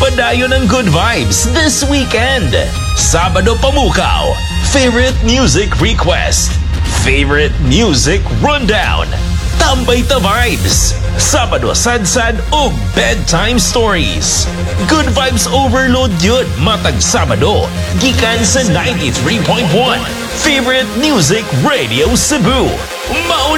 Padayon ng good vibes this weekend. Sabado Pamukaw, favorite music request, favorite music rundown, Tambay ta Vibes, Sabado Sadsad o Bedtime Stories. Good vibes overload yun matag Sabado, gikan sa 93.1, favorite music radio Cebu. Mauna